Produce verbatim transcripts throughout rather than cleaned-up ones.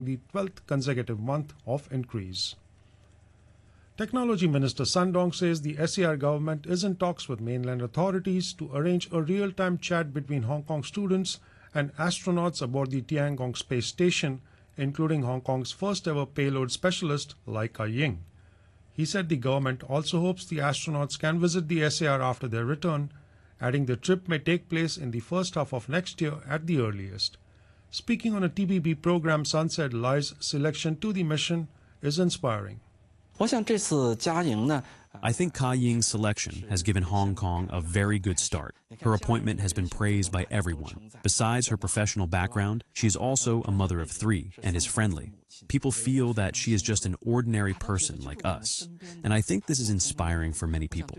the twelfth consecutive month of increase. Technology Minister Sun Dong says the S A R government is in talks with mainland authorities to arrange a real-time chat between Hong Kong students and astronauts aboard the Tiangong space station, including Hong Kong's first-ever payload specialist, Lai Ka-ying. He said the government also hopes the astronauts can visit the S A R after their return, adding the trip may take place in the first half of next year at the earliest. Speaking on a T V B program, Sun said Lai's selection to the mission is inspiring. I think Ka-ying's selection has given Hong Kong a very good start. Her appointment has been praised by everyone. Besides her professional background, she is also a mother of three and is friendly. People feel that she is just an ordinary person like us. And I think this is inspiring for many people.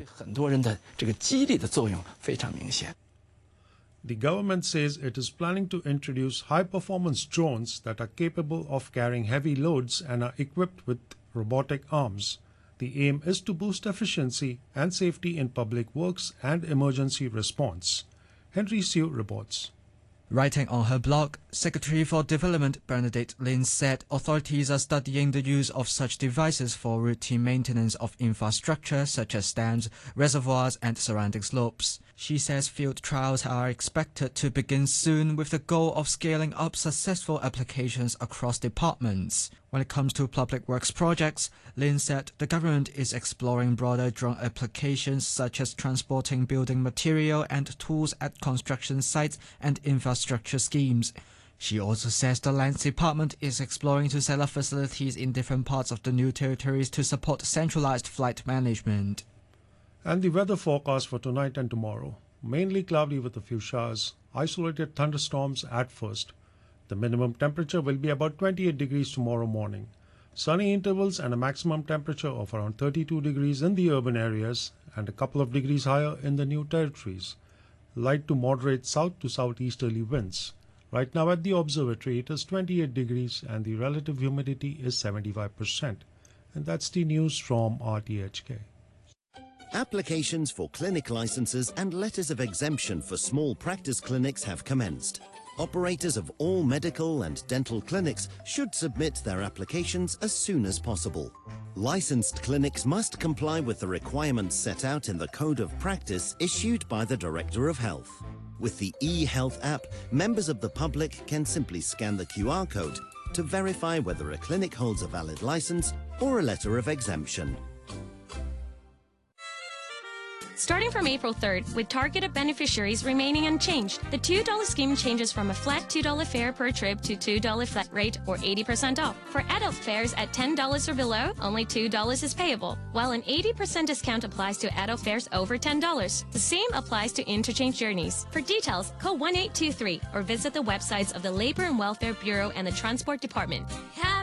The government says it is planning to introduce high-performance drones that are capable of carrying heavy loads and are equipped with robotic arms. The aim is to boost efficiency and safety in public works and emergency response. Henry Siu reports. Writing on her blog, Secretary for Development Bernadette Lin said authorities are studying the use of such devices for routine maintenance of infrastructure such as dams, reservoirs and surrounding slopes. She says field trials are expected to begin soon with the goal of scaling up successful applications across departments. When it comes to public works projects, Lin said the government is exploring broader drone applications such as transporting building material and tools at construction sites and infrastructure schemes. She also says the Lands Department is exploring to set up facilities in different parts of the new territories to support centralized flight management. And the weather forecast for tonight and tomorrow. Mainly cloudy with a few showers, isolated thunderstorms at first. The minimum temperature will be about twenty-eight degrees tomorrow morning. Sunny intervals and a maximum temperature of around thirty-two degrees in the urban areas and a couple of degrees higher in the new territories. Light to moderate south to southeasterly winds. Right now at the observatory it is twenty-eight degrees and the relative humidity is seventy-five percent. And that's the news from R T H K. Applications for clinic licenses and letters of exemption for small practice clinics have commenced. Operators of all medical and dental clinics should submit their applications as soon as possible. Licensed clinics must comply with the requirements set out in the Code of Practice issued by the Director of Health. With the e-Health app, members of the public can simply scan the Q R code to verify whether a clinic holds a valid license or a letter of exemption. Starting from April third, with targeted beneficiaries remaining unchanged, the two dollar scheme changes from a flat two dollar fare per trip to two dollar flat rate or eighty percent off. For adult fares at ten dollars or below, only two dollars is payable, while an eighty percent discount applies to adult fares over ten dollars. The same applies to interchange journeys. For details, call one eight two three or visit the websites of the Labor and Welfare Bureau and the Transport Department. Have